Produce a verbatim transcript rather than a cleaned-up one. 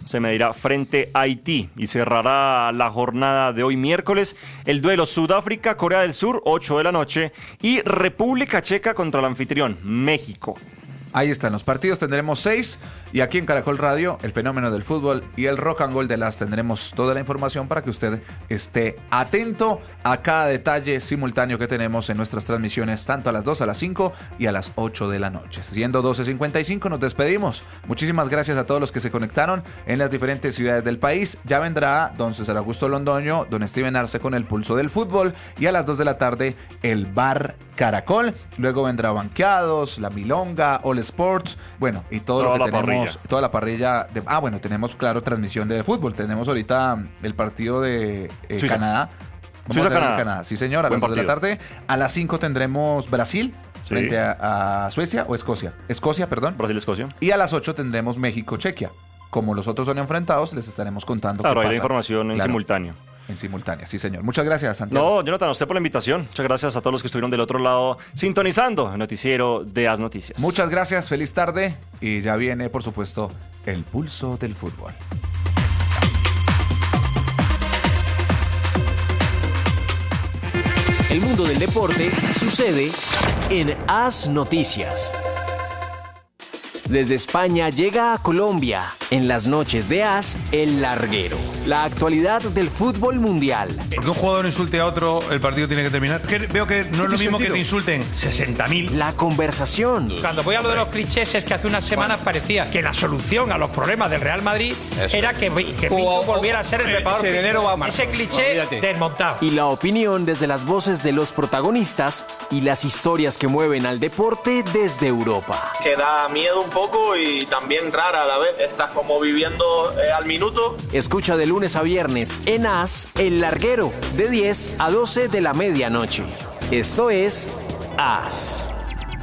se medirá frente a Haití y cerrará la jornada de hoy miércoles el duelo Sudáfrica-Corea del Sur, ocho de la noche, y República Checa contra el anfitrión, México. Ahí están los partidos, tendremos seis, y aquí en Caracol Radio, el fenómeno del fútbol y el rock and roll de las tendremos toda la información para que usted esté atento a cada detalle simultáneo que tenemos en nuestras transmisiones, tanto a las dos, a las cinco y a las ocho de la noche. Siendo doce cincuenta y cinco, nos despedimos. Muchísimas gracias a todos los que se conectaron en las diferentes ciudades del país. Ya vendrá don César Augusto Londoño, don Steven Arce con el pulso del fútbol, y a las dos de la tarde el Bar Caracol. Luego vendrá Banqueados, La Milonga, All Sports, bueno, y todo toda lo que la tenemos, parrilla. toda la parrilla. De, ah, bueno, tenemos, claro, transmisión de fútbol. Tenemos ahorita el partido de eh, Suiza. Canadá. Vamos Suiza, a tener Canadá. Canadá. Sí, señor, a Buen las dos de la partido. tarde. A las cinco tendremos Brasil Sí. frente a, a Suecia o Escocia. Escocia, perdón. Brasil-Escocia. Y a las ocho tendremos México-Chequia. Como los otros son enfrentados, les estaremos contando Claro, qué hay pasa. la información en Claro, simultáneo. en simultánea, sí, señor. Muchas gracias, Santiago. No, Jonathan, a usted por la invitación. Muchas gracias a todos los que estuvieron del otro lado sintonizando el noticiero de As Noticias. Muchas gracias, feliz tarde. Y ya viene, por supuesto, el pulso del fútbol. El mundo del deporte sucede en As Noticias. Desde España llega a Colombia, en las noches de As, El Larguero. La actualidad del fútbol mundial. Porque un jugador insulte a otro, el partido tiene que terminar. Que veo que no es lo mismo que te insulten sesenta mil. La conversación. Cuando voy a lo de los clichés es que hace unas semanas parecía que la solución a los problemas del Real Madrid Eso. era que, que Pinto volviera a ser el preparador ese de enero va a físico. marzo. Ese cliché Olvídate. desmontado. Y la opinión desde las voces de los protagonistas y las historias que mueven al deporte desde Europa. Que da miedo un poco y también rara a la vez. Estás como viviendo eh, al minuto. Escucha de lunes a viernes en As, El Larguero, de diez a doce de la medianoche. Esto es As.